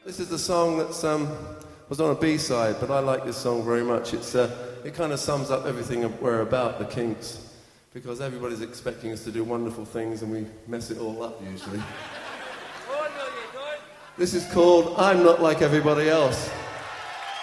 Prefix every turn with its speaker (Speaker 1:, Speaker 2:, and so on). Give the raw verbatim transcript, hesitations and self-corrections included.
Speaker 1: This is the song that's um, was on a B-side, but I like this song very much. It's uh, it kind of sums up everything we're about, the Kinks, because everybody's expecting us to do wonderful things and we mess it all up usually. This is called I'm Not Like Everybody Else.